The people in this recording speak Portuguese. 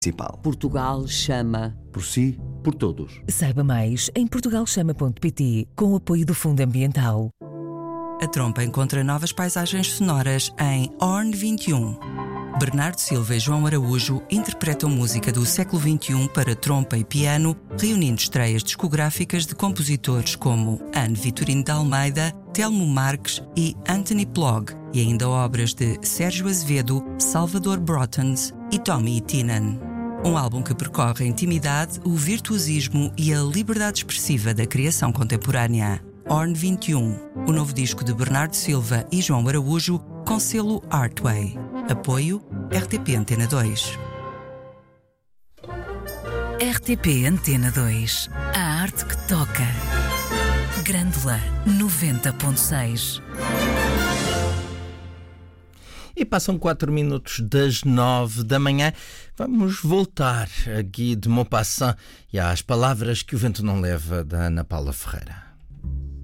Municipal. Portugal chama. Por si, por todos. Saiba mais em portugalchama.pt, com o apoio do Fundo Ambiental. A Trompa encontra novas paisagens sonoras em Horn 21. Bernardo Silva e João Araújo interpretam música do século XXI para trompa e piano, reunindo estreias discográficas de compositores como Anne Vitorino de Almeida, Telmo Marques e Anthony Plog, e ainda obras de Sérgio Azevedo, Salvador Brotens e Tommy Tienan. Um álbum que percorre a intimidade, o virtuosismo e a liberdade expressiva da criação contemporânea. Horn 21, o novo disco de Bernardo Silva e João Araújo, com selo Artway. Apoio RTP Antena 2. RTP Antena 2. A arte que toca. Grândola 90.6. E passam 4 minutos das 9 da manhã. Vamos voltar a Guy de Maupassant e às palavras que o vento não leva, da Ana Paula Ferreira.